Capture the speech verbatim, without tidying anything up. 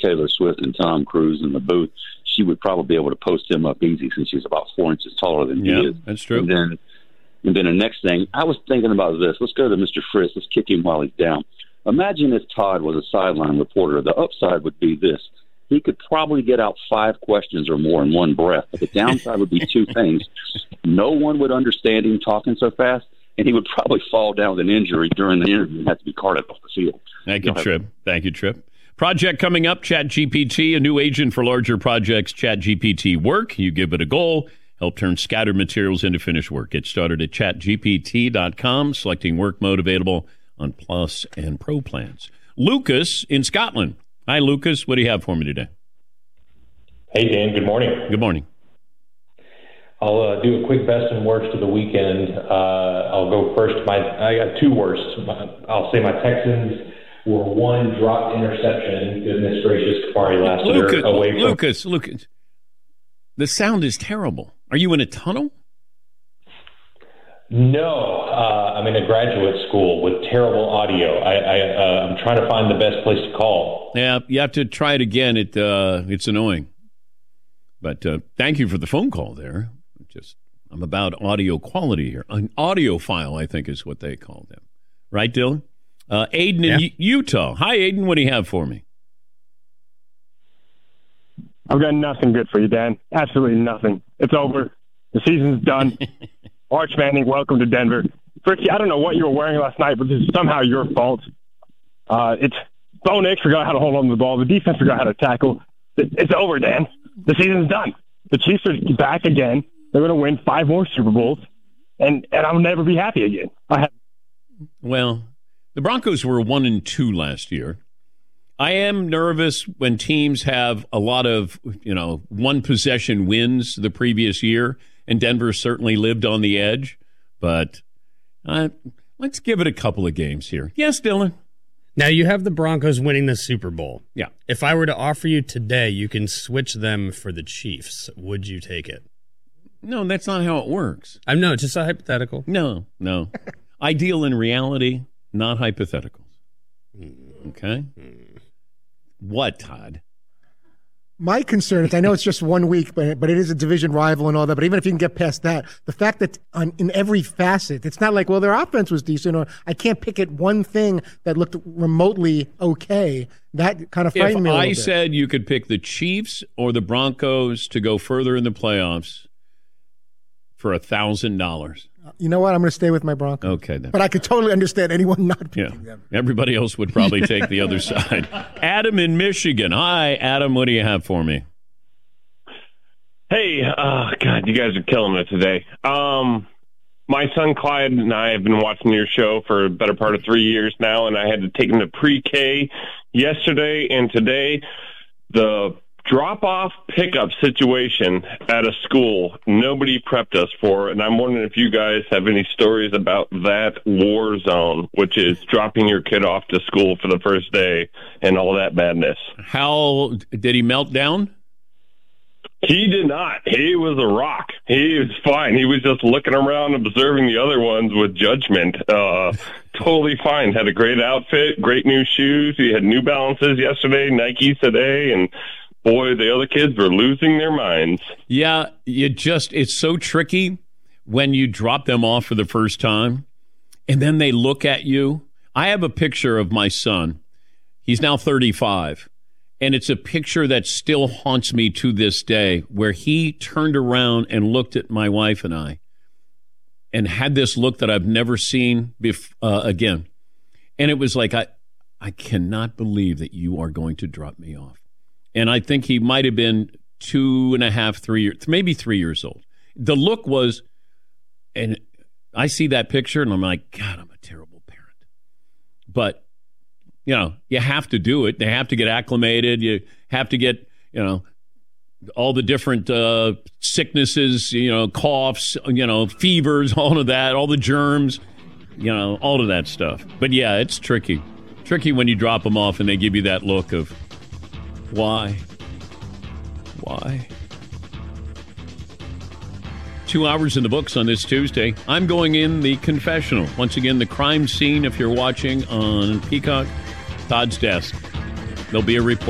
Taylor Swift and Tom Cruise in the booth, she would probably be able to post him up easy since she's about four inches taller than yeah, he is. That's true. And then, and then the next thing, I was thinking about this. Let's go to Mister Fritz. Let's kick him while he's down. Imagine if Todd was a sideline reporter. The upside would be this. He could probably get out five questions or more in one breath. But the downside would be two things. No one would understand him talking so fast, and he would probably fall down with an injury during the interview and have to be carted off the field. Thank you, Trip. Thank you, Trip. Project coming up, ChatGPT, a new agent for larger projects, ChatGPT Work. You give it a goal, help turn scattered materials into finished work. Get started at chat G P T dot com, selecting work mode available on Plus and Pro plans. Lucas in Scotland. Hi, Lucas. What do you have for me today? Hey, Dan. Good morning. Good morning. I'll uh, do a quick best and worst of the weekend. Uh, I'll go first. My I got two worsts. I'll say my Texans were one dropped interception. Goodness gracious, Kamari Lassiter Lucas, away from... Lucas, Lucas. The sound is terrible. Are you in a tunnel? No, uh, I'm in a graduate school with terrible audio. I, I, uh, I'm trying to find the best place to call. Yeah, you have to try it again. It uh, it's annoying. But uh, thank you for the phone call there. Just I'm about audio quality here. An audiophile, I think, is what they call them. Right, Dylan? Uh, Aiden in yeah. U- Utah. Hi, Aiden. What do you have for me? I've got nothing good for you, Dan. Absolutely nothing. It's over. The season's done. Arch Manning, welcome to Denver. Fricky, I don't know what you were wearing last night, but this is somehow your fault. Uh, it's Bo Nix forgot how to hold on to the ball. The defense forgot how to tackle. It's over, Dan. The season's done. The Chiefs are back again. They're going to win five more Super Bowls, and, and I'll never be happy again. I have- well, the Broncos were one and two last year. I am nervous when teams have a lot of, you know, one possession wins the previous year. And Denver certainly lived on the edge, but uh, let's give it a couple of games here. Yes, Dylan? Now, you have the Broncos winning the Super Bowl. Yeah. If I were to offer you today, you can switch them for the Chiefs. Would you take it? No, that's not how it works. I know, just a hypothetical. No, no. I deal in reality, not hypotheticals. Okay? What, Todd? My concern is, I know it's just one week, but but it is a division rival and all that. But even if you can get past that, the fact that on, in every facet, it's not like, well, their offense was decent, or I can't pick at one thing that looked remotely okay. That kind of frightened if me a little I bit. said you could pick the Chiefs or the Broncos to go further in the playoffs for a thousand dollars. You know what? I'm going to stay with my Broncos. Okay, then. But I could totally understand anyone not picking yeah. them. Everybody else would probably take the other side. Adam in Michigan. Hi, Adam. What do you have for me? Hey, uh, God, you guys are killing it today. Um, my son Clyde and I have been watching your show for a better part of three years now, and I had to take him to pre-K yesterday and today. The drop-off pickup situation at a school, nobody prepped us for, and I'm wondering if you guys have any stories about that war zone, which is dropping your kid off to school for the first day and all that madness. How did he melt down? He did not. He was a rock. He was fine. He was just looking around, observing the other ones with judgment. Uh, totally fine. Had a great outfit, great new shoes. He had New Balances yesterday, Nikes today, and boy, the other kids were losing their minds. Yeah, you just, it's so tricky when you drop them off for the first time and then they look at you. I have a picture of my son. He's now thirty-five. And it's a picture that still haunts me to this day, where he turned around and looked at my wife and I and had this look that I've never seen bef- uh, again. And it was like, I, I cannot believe that you are going to drop me off. And I think he might have been two and a half, three years, maybe three years old. The look was, and I see that picture and I'm like, God, I'm a terrible parent. But, you know, you have to do it. They have to get acclimated. You have to get, you know, all the different uh, sicknesses, you know, coughs, you know, fevers, all of that, all the germs, you know, all of that stuff. But, yeah, it's tricky. Tricky when you drop them off and they give you that look of, why? Why? Two hours in the books on this Tuesday. I'm going in the confessional. Once again, the crime scene, if you're watching on Peacock, Todd's desk. There'll be a report.